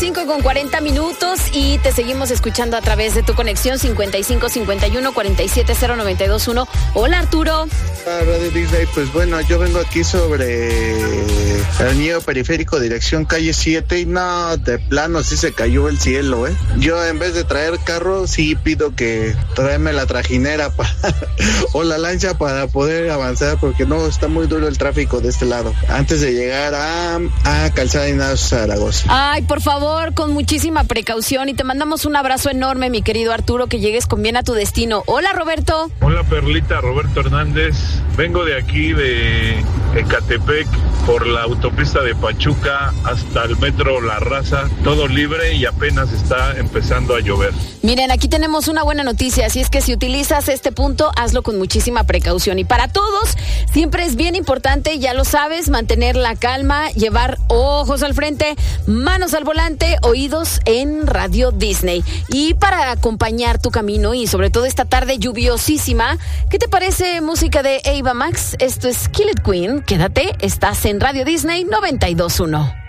5:40 y te seguimos escuchando a través de tu conexión 5551-470-921. Hola, Arturo. Radio Disney, pues bueno, yo vengo aquí sobre el mío periférico, dirección calle 7, y no, de plano sí se cayó el cielo, ¿eh? Yo en vez de traer carro, sí pido que tráeme la trajinera o la lancha para poder avanzar, porque no, está muy duro el tráfico de este lado, antes de llegar a Calzada Ignacio Zaragoza. Ay, por favor, con muchísima precaución, y te mandamos un abrazo enorme, mi querido Arturo, que llegues con bien a tu destino. Hola, Roberto. Hola, Perlita, Roberto Hernández. Vengo de aquí, de Ecatepec, por la autopista de Pachuca hasta el metro La Raza, todo libre y apenas está empezando a llover. Miren, aquí tenemos una buena noticia, así es que si utilizas este punto, hazlo con muchísima precaución. Y para todos, siempre es bien importante, ya lo sabes, mantener la calma, llevar ojos al frente, manos al volante, oídos en Radio Disney. Y para acompañar tu camino y sobre todo esta tarde lluviosísima, ¿qué te parece música de Ava Max? Esto es Kill It Queen. Quédate, estás en Radio Disney 92.1.